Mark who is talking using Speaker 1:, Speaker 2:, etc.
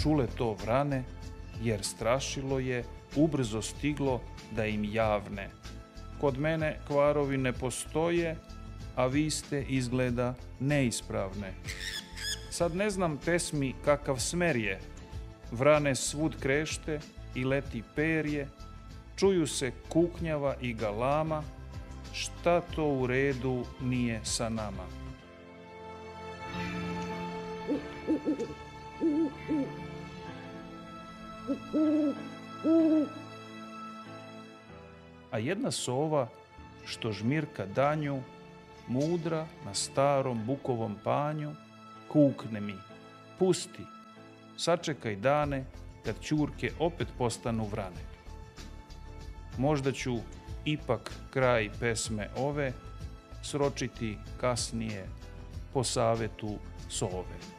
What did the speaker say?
Speaker 1: čule to vrane, jer strašilo je ubrzo stiglo da im javne. Kod mene kvarovi ne postoje, a vi ste izgleda neispravne. Sad ne znam pesmi kakav smer je, vrane svud krešte i leti perje, čuju se kuknjava i galama, šta to u redu nije sa nama. A jedna sova, što žmirka danju, mudra na starom bukovom panju, kukne mi: pusti, sačekaj dane, kad ćurke opet postanu vrane. Možda ću ipak kraj pesme ove sročiti kasnije po savetu sove.